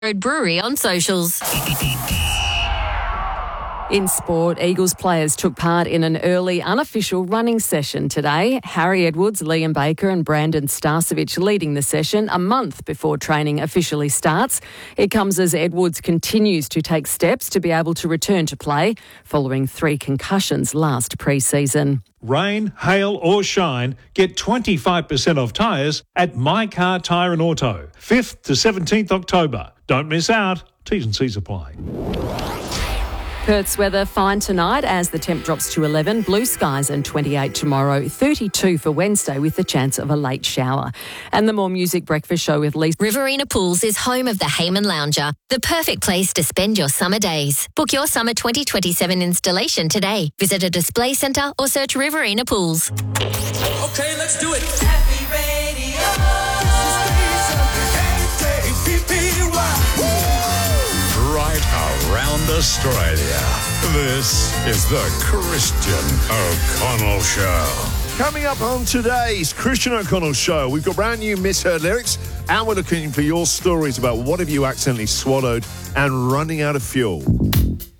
Road Brewery on socials. In sport, Eagles players took part in an early unofficial running session today. Harry Edwards, Liam Baker and Brandon Starcevich leading the session a month before training officially starts. It comes as Edwards continues to take steps to be able to return to play following 3 concussions last pre-season. Rain, hail or shine, get 25% off tyres at My Car Tyre and Auto. 5th to 17th October. Don't miss out. T's and C's apply. Perth's weather fine tonight as the temp drops to 11. Blue skies and 28 tomorrow. 32 for Wednesday with the chance of a late shower. And the More Music Breakfast Show with Lisa. Riverina Pools is home of the Hayman Lounger, the perfect place to spend your summer days. Book your summer 2027 installation today. Visit a display centre or search Riverina Pools. Okay, let's do it. Happy Radio. Right around Australia. This is the Christian O'Connell Show. Coming up on today's Christian O'Connell Show, we've got brand new misheard lyrics, and we're looking for your stories about what have you accidentally swallowed and running out of fuel.